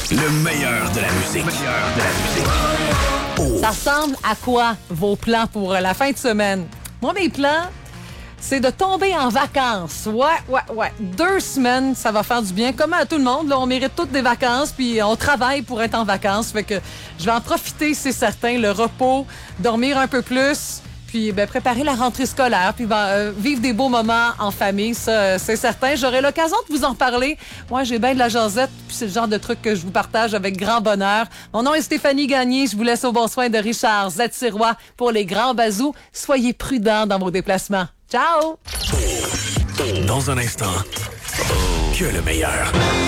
Le meilleur de la musique. Ça ressemble à quoi, vos plans pour la fin de semaine? Moi, mes plans, c'est de tomber en vacances. Ouais. 2 semaines, ça va faire du bien. Comme à tout le monde, là, on mérite toutes des vacances, puis on travaille pour être en vacances. Fait que je vais en profiter, c'est certain. Le repos, dormir un peu plus, puis préparer la rentrée scolaire, puis vivre des beaux moments en famille, ça, c'est certain. J'aurai l'occasion de vous en parler. Moi, j'ai bien de la jasette, puis c'est le genre de truc que je vous partage avec grand bonheur. Mon nom est Stéphanie Gagné. Je vous laisse au bon soin de Richard Zatirois pour les grands bazous. Soyez prudents dans vos déplacements. Ciao! Dans un instant, que le meilleur.